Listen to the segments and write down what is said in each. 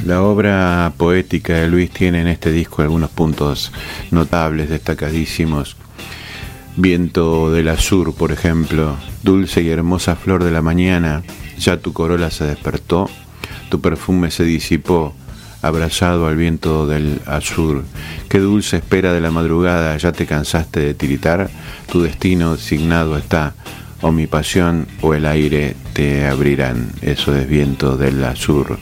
La obra poética de Luis tiene en este disco algunos puntos notables, destacadísimos. Viento del azur, por ejemplo, dulce y hermosa flor de la mañana, ya tu corola se despertó, tu perfume se disipó, abrazado al viento del azur. Qué dulce espera de la madrugada, ya te cansaste de tiritar, tu destino designado está, o mi pasión o el aire te abrirán. Eso es Viento del azur.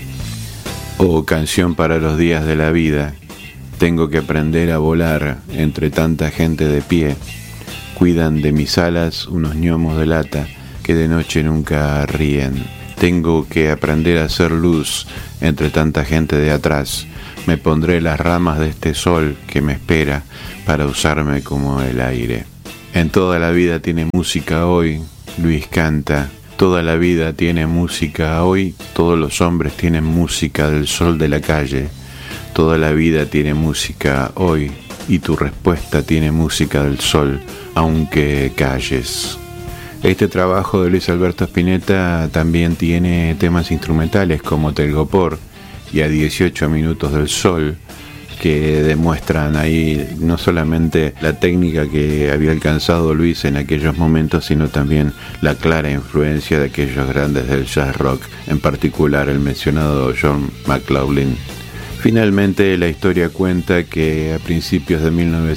O Canción para los días de la vida, tengo que aprender a volar entre tanta gente de pie. Cuidan de mis alas unos gnomos de lata que de noche nunca ríen. Tengo que aprender a hacer luz entre tanta gente de atrás. Me pondré las ramas de este sol que me espera para usarme como el aire. En toda la vida tiene música hoy, Luis canta. Toda la vida tiene música hoy, todos los hombres tienen música del sol de la calle. Toda la vida tiene música hoy y tu respuesta tiene música del sol, aunque calles. Este trabajo de Luis Alberto Spinetta también tiene temas instrumentales como Telgopor y A 18 minutos del sol, que demuestran ahí no solamente la técnica que había alcanzado Luis en aquellos momentos, sino también la clara influencia de aquellos grandes del jazz rock, en particular el mencionado John McLaughlin. Finalmente, la historia cuenta que a principios de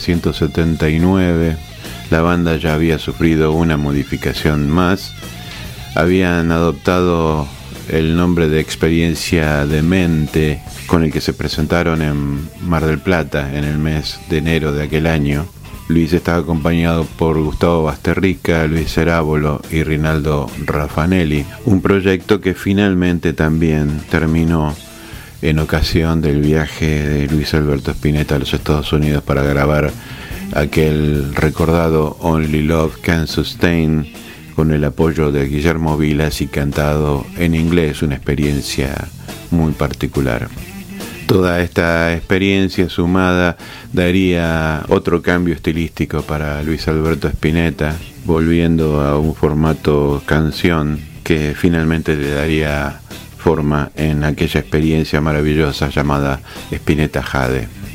1979 la banda ya había sufrido una modificación más. Habían adoptado el nombre de Experiencia Demente, con el que se presentaron en Mar del Plata en el mes de enero de aquel año. Luis estaba acompañado por Gustavo Basterrica, Luis Cerábolo y Rinaldo Raffanelli, un proyecto que finalmente también terminó en ocasión del viaje de Luis Alberto Spinetta a los Estados Unidos para grabar aquel recordado Only Love Can Sustain, con el apoyo de Guillermo Vilas y cantado en inglés, una experiencia muy particular. Toda esta experiencia sumada daría otro cambio estilístico para Luis Alberto Spinetta, volviendo a un formato canción que finalmente le daría forma en aquella experiencia maravillosa llamada Spinetta Jade.